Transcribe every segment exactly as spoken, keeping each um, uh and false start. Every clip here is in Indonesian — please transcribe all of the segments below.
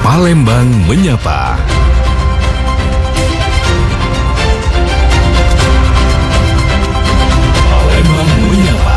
Palembang Menyapa. Palembang Menyapa.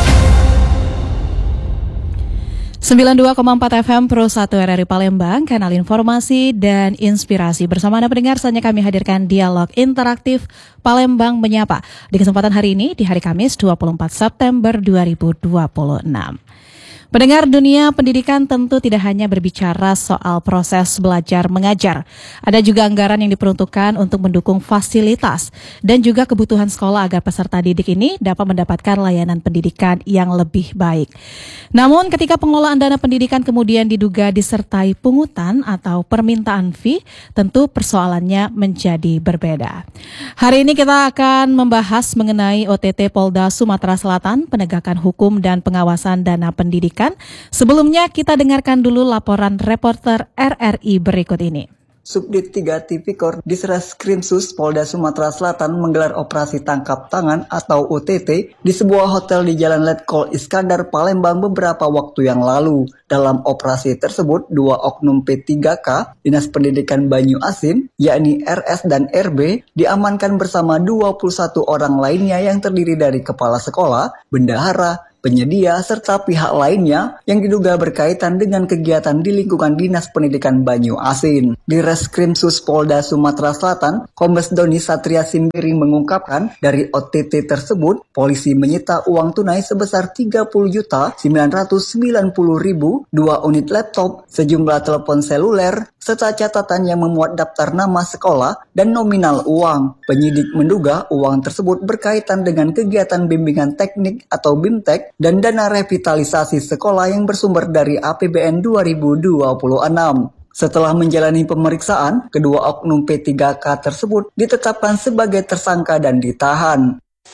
sembilan puluh dua koma empat F M Pro satu R R I Palembang, kanal informasi dan inspirasi. Bersama Anda pendengar, saatnya kami hadirkan dialog interaktif Palembang Menyapa. Di kesempatan hari ini, di hari Kamis dua puluh empat September dua ribu dua puluh enam. Pendengar, dunia pendidikan tentu tidak hanya berbicara soal proses belajar mengajar. Ada juga anggaran yang diperuntukkan untuk mendukung fasilitas dan juga kebutuhan sekolah agar peserta didik ini dapat mendapatkan layanan pendidikan yang lebih baik. Namun ketika pengelolaan dana pendidikan kemudian diduga disertai pungutan atau permintaan fee, tentu persoalannya menjadi berbeda. Hari ini kita akan membahas mengenai O T T Polda Sumatera Selatan, penegakan hukum dan pengawasan dana pendidikan. Sebelumnya kita dengarkan dulu laporan reporter R R I berikut ini. Subdit tiga Tipikor Disreskrimsus Polda Sumatera Selatan menggelar operasi tangkap tangan atau O T T di sebuah hotel di Jalan Letkol Iskandar, Palembang beberapa waktu yang lalu. Dalam operasi tersebut, dua oknum P tiga K Dinas Pendidikan Banyu Asin, yakni R S dan R B, diamankan bersama dua puluh satu orang lainnya yang terdiri dari kepala sekolah, bendahara, penyedia, serta pihak lainnya yang diduga berkaitan dengan kegiatan di lingkungan Dinas Pendidikan Banyu Asin. Di Reskrimsus Polda Sumatera Selatan, Kombes Doni Satria Simbiring mengungkapkan dari O T T tersebut, polisi menyita uang tunai sebesar tiga puluh juta sembilan ratus sembilan puluh ribu, dua unit laptop, sejumlah telepon seluler, serta catatan yang memuat daftar nama sekolah dan nominal uang. Penyidik menduga uang tersebut berkaitan dengan kegiatan bimbingan teknik atau BIMTEK dan dana revitalisasi sekolah yang bersumber dari A P B N dua ribu dua puluh enam. Setelah menjalani pemeriksaan, kedua oknum P tiga K tersebut ditetapkan sebagai tersangka dan ditahan.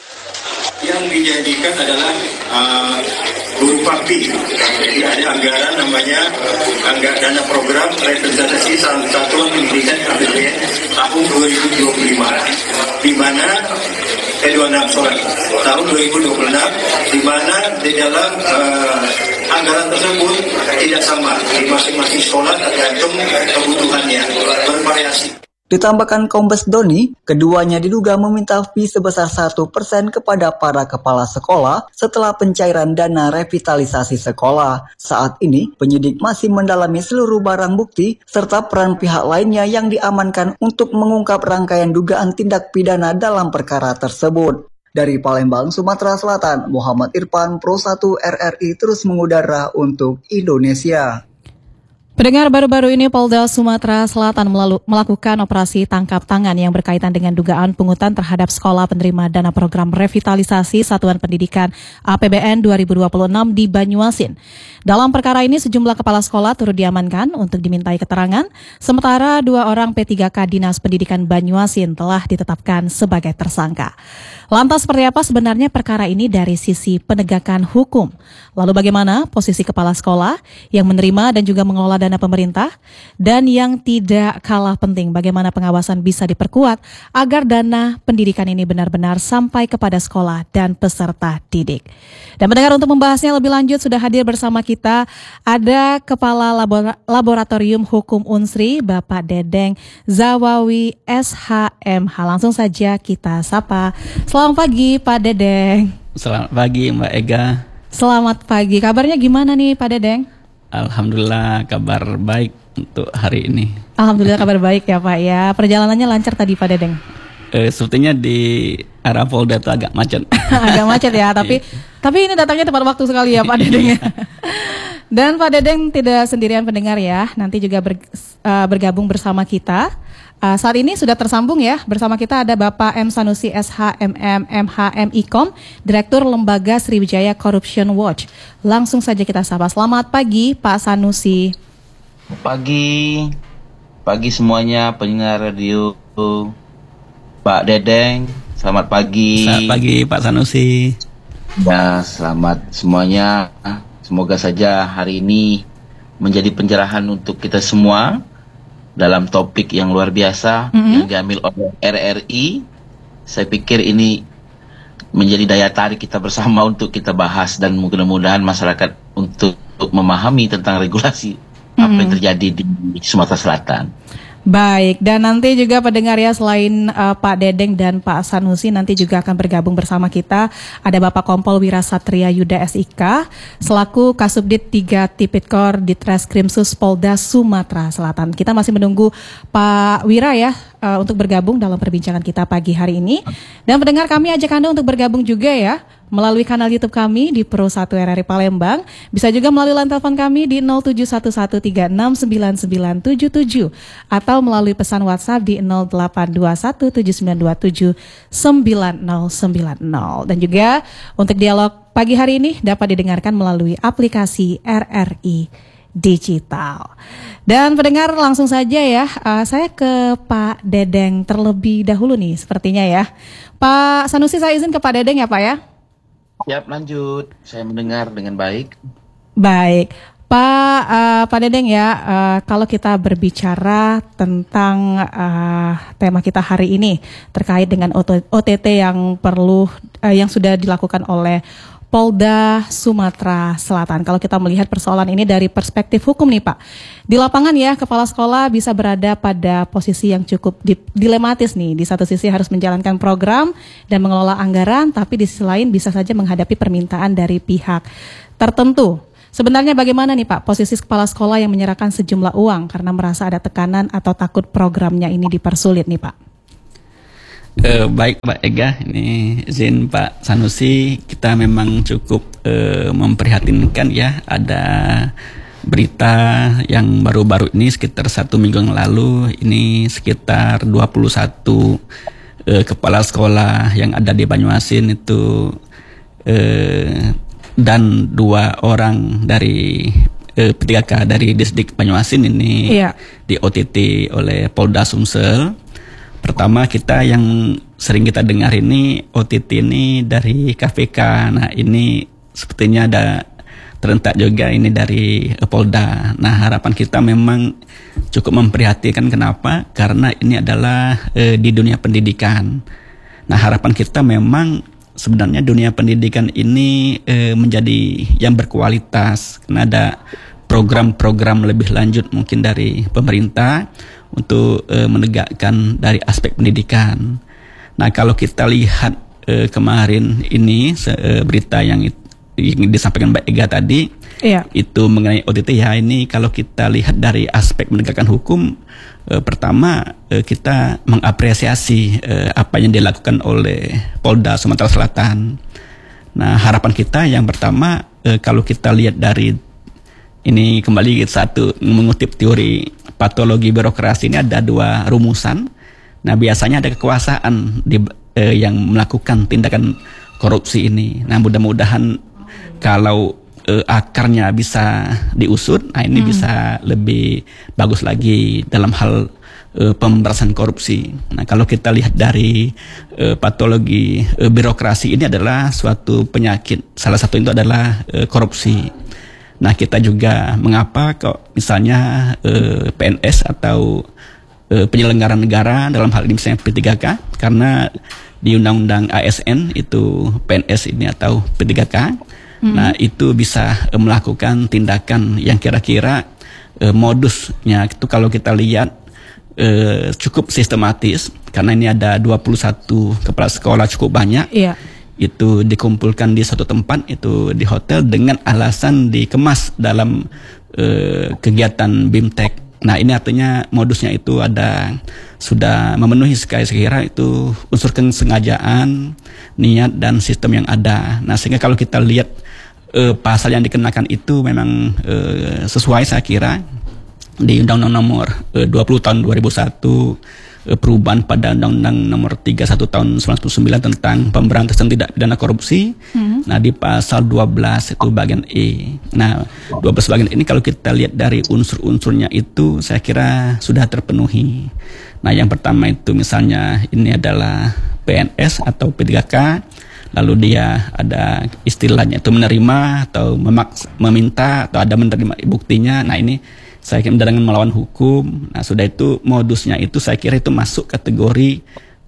Yang dijadikan adalah uh, berupa fee. Jadi ada anggaran namanya anggaran dana program revitalisasi satuan pendidikan A P B N tahun dua ribu dua puluh lima, di mana eh dua puluh enam sorry, tahun dua ribu dua puluh enam, di mana di dalam uh, anggaran tersebut tidak sama di masing-masing sekolah tergantung kebutuhannya, bervariasi. Ditambahkan Kombes Doni, keduanya diduga meminta fee sebesar satu persen kepada para kepala sekolah setelah pencairan dana revitalisasi sekolah. Saat ini, penyidik masih mendalami seluruh barang bukti serta peran pihak lainnya yang diamankan untuk mengungkap rangkaian dugaan tindak pidana dalam perkara tersebut. Dari Palembang, Sumatera Selatan, Muhammad Irfan, Pro satu R R I terus mengudara untuk Indonesia. Pendengar, baru-baru ini Polda Sumatera Selatan melalu, melakukan operasi tangkap tangan yang berkaitan dengan dugaan pungutan terhadap sekolah penerima dana program revitalisasi Satuan Pendidikan A P B N dua ribu dua puluh enam di Banyuasin. Dalam perkara ini sejumlah kepala sekolah turut diamankan untuk dimintai keterangan, sementara dua orang P tiga K Dinas Pendidikan Banyuasin telah ditetapkan sebagai tersangka. Lantas seperti apa sebenarnya perkara ini dari sisi penegakan hukum? Lalu bagaimana posisi kepala sekolah yang menerima dan juga mengelola dana pemerintah? Dan yang tidak kalah penting, bagaimana pengawasan bisa diperkuat agar dana pendidikan ini benar-benar sampai kepada sekolah dan peserta didik. Dan mendengar, untuk membahasnya lebih lanjut sudah hadir bersama kita ada Kepala Labora- Laboratorium Hukum Unsri, Bapak Dedeng Zawawi S H M H. Langsung saja kita sapa. Selamat pagi Pak Dedeng. Selamat pagi Mbak Ega. Selamat pagi. Kabarnya gimana nih Pak Dedeng? Alhamdulillah kabar baik untuk hari ini. Alhamdulillah kabar baik ya Pak ya. Perjalanannya lancar tadi Pak Dedeng? Eh, sepertinya di arah Polda itu agak macet. Agak macet ya, tapi tapi ini datangnya tepat waktu sekali ya Pak Dedeng ya. Dan Pak Dedeng tidak sendirian pendengar ya, nanti juga ber, uh, bergabung bersama kita. Uh, saat ini sudah tersambung ya, bersama kita ada Bapak M. Sanusi S H M M M H M I K O M, Direktur Lembaga Sriwijaya Corruption Watch. Langsung saja kita sapa. Selamat pagi Pak Sanusi. Pagi, pagi semuanya pendengar radio. Pak Dedeng, selamat pagi. Selamat pagi Pak Sanusi. Ya, selamat semuanya. Semoga saja hari ini menjadi pencerahan untuk kita semua dalam topik yang luar biasa mm-hmm. yang diambil oleh R R I. Saya pikir ini menjadi daya tarik kita bersama untuk kita bahas dan mudah-mudahan masyarakat untuk memahami tentang regulasi mm-hmm. apa yang terjadi di Sumatera Selatan. Baik, dan nanti juga pendengar ya, selain uh, Pak Dedeng dan Pak Sanusi, nanti juga akan bergabung bersama kita ada Bapak Kompol Wira Satria Yuda S I K selaku Kasubdit tiga Tipikor Ditreskrimsus Polda Sumatera Selatan. Kita masih menunggu Pak Wira ya uh, untuk bergabung dalam perbincangan kita pagi hari ini. Dan pendengar, kami ajak Anda untuk bergabung juga ya melalui kanal YouTube kami di Pro satu R R I Palembang. Bisa juga melalui line telepon kami di nol tujuh satu satu tiga enam sembilan sembilan tujuh tujuh atau melalui pesan WhatsApp di nol delapan dua satu tujuh sembilan dua tujuh sembilan nol sembilan nol. Dan juga untuk dialog pagi hari ini dapat didengarkan melalui aplikasi R R I Digital. Dan pendengar, langsung saja ya, uh, saya ke Pak Dedeng terlebih dahulu nih sepertinya ya. Pak Sanusi, saya izin ke Pak Dedeng ya Pak ya. Siap, lanjut. Saya mendengar dengan baik. Baik. Pak uh, Pak Dedeng ya, uh, kalau kita berbicara tentang uh, tema kita hari ini terkait dengan O T T yang perlu uh, yang sudah dilakukan oleh Polda Sumatera Selatan. Kalau kita melihat persoalan ini dari perspektif hukum nih Pak, di lapangan ya kepala sekolah bisa berada pada posisi yang cukup dilematis nih. Di satu sisi harus menjalankan program dan mengelola anggaran, tapi di sisi lain bisa saja menghadapi permintaan dari pihak tertentu. Sebenarnya bagaimana nih Pak posisi kepala sekolah yang menyerahkan sejumlah uang karena merasa ada tekanan atau takut programnya ini dipersulit nih Pak? Uh, baik Pak Ega, ini izin Pak Sanusi, kita memang cukup uh, memprihatinkan ya, ada berita yang baru-baru ini sekitar satu minggu yang lalu, ini sekitar dua puluh satu uh, kepala sekolah yang ada di Banyuasin itu uh, dan dua orang dari uh, P tiga K dari Distrik Banyuasin ini yeah. di O T T oleh Polda Sumsel. Pertama, kita yang sering kita dengar ini O T T ini dari K V K. Nah, ini sepertinya ada terentak juga ini dari Polda. Nah, harapan kita memang cukup memprihatinkan. Kenapa? Karena ini adalah e, di dunia pendidikan. Nah, harapan kita memang sebenarnya dunia pendidikan ini e, menjadi yang berkualitas. Karena ada program-program lebih lanjut mungkin dari pemerintah untuk e, menegakkan dari aspek pendidikan. Nah, kalau kita lihat e, kemarin ini se, e, berita yang, it, yang disampaikan Mbak Ega tadi, iya. itu mengenai O T T ya, ini kalau kita lihat dari aspek menegakkan hukum, e, pertama e, kita mengapresiasi e, apa yang dilakukan oleh Polda Sumatera Selatan. Nah, harapan kita yang pertama e, kalau kita lihat dari ini kembali satu mengutip teori patologi birokrasi, ini ada dua rumusan. Nah, biasanya ada kekuasaan di, eh, yang melakukan tindakan korupsi ini. Nah, mudah-mudahan kalau eh, akarnya bisa diusut, nah ini hmm. bisa lebih bagus lagi dalam hal eh, pemberantasan korupsi. Nah, kalau kita lihat dari eh, patologi eh, birokrasi ini adalah suatu penyakit. Salah satu itu adalah eh, korupsi. Nah, kita juga mengapa kok misalnya eh, P N S atau eh, penyelenggara negara dalam hal ini misalnya P tiga K, karena di Undang-Undang A S N itu P N S ini atau P tiga K, hmm. nah itu bisa eh, melakukan tindakan yang kira-kira eh, modusnya itu kalau kita lihat eh, cukup sistematis, karena ini ada dua puluh satu kepala sekolah cukup banyak. Iya. Itu dikumpulkan di satu tempat, itu di hotel dengan alasan dikemas dalam uh, kegiatan BIMTEK. Nah, ini artinya modusnya itu ada sudah memenuhi sekali sekira itu unsur kesengajaan, niat dan sistem yang ada. Nah, sehingga kalau kita lihat uh, pasal yang dikenakan itu memang uh, sesuai saya kira di Undang-Undang Nomor uh, dua puluh tahun dua ribu satu, perubahan pada Undang-Undang Nomor tiga puluh satu tahun sembilan puluh sembilan tentang pemberantasan tindak pidana korupsi. Hmm. Nah, di pasal dua belas itu bagian E. Nah, dua belas bagian ini kalau kita lihat dari unsur-unsurnya itu saya kira sudah terpenuhi. Nah, yang pertama itu misalnya ini adalah P N S atau P tiga K, lalu dia ada istilahnya itu menerima atau memaksa, meminta atau ada menerima buktinya. Nah, ini saya kira dengan melawan hukum. Nah, sudah itu modusnya itu saya kira itu masuk kategori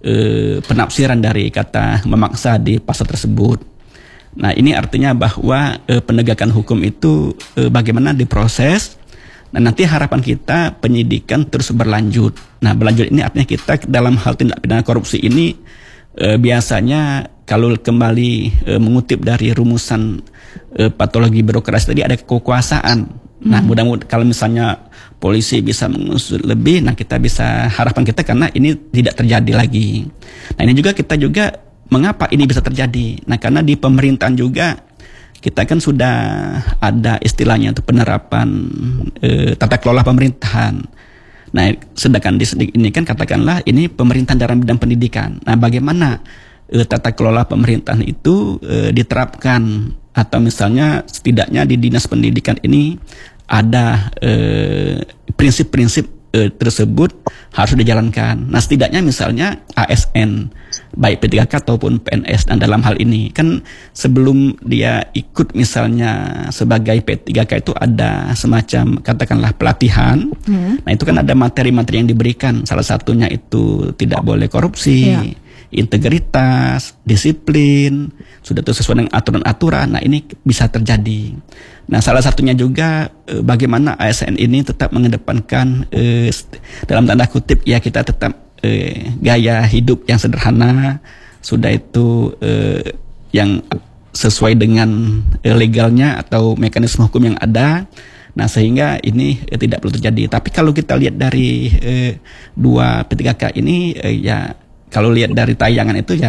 eh, penafsiran dari kata memaksa di pasal tersebut. Nah, ini artinya bahwa eh, penegakan hukum itu eh, bagaimana diproses Nah, nanti harapan kita penyidikan terus berlanjut. Nah, berlanjut ini artinya kita dalam hal tindak pidana korupsi ini e, biasanya kalau kembali e, mengutip dari rumusan e, patologi birokrasi tadi ada kekuasaan. Hmm. Nah, mudah-mudahan kalau misalnya polisi bisa mengusut lebih, nah kita bisa harapan kita karena ini tidak terjadi lagi. Nah, ini juga kita juga mengapa ini bisa terjadi? Nah, karena di pemerintahan juga kita kan sudah ada istilahnya untuk penerapan e, tata kelola pemerintahan. Nah, sedangkan di ini kan katakanlah ini pemerintahan dalam bidang pendidikan. Nah, bagaimana e, tata kelola pemerintahan itu e, diterapkan atau misalnya setidaknya di dinas pendidikan ini ada e, prinsip-prinsip E, tersebut harus dijalankan. Nah, setidaknya misalnya A S N baik P tiga K ataupun P N S, dan dalam hal ini kan sebelum dia ikut misalnya sebagai P tiga K itu ada semacam katakanlah pelatihan. Hmm. Nah, itu kan ada materi-materi yang diberikan. Salah satunya itu tidak boleh korupsi, ya, integritas, disiplin, sudah sesuai dengan aturan-aturan. Nah, ini bisa terjadi. Nah, salah satunya juga eh, bagaimana A S N ini tetap mengedepankan eh, dalam tanda kutip ya kita tetap eh, gaya hidup yang sederhana, sudah itu eh, yang sesuai dengan eh, legalnya atau mekanisme hukum yang ada. Nah, sehingga ini eh, tidak perlu terjadi. Tapi kalau kita lihat dari eh, dua P tiga K ini eh, ya kalau lihat dari tayangan itu ya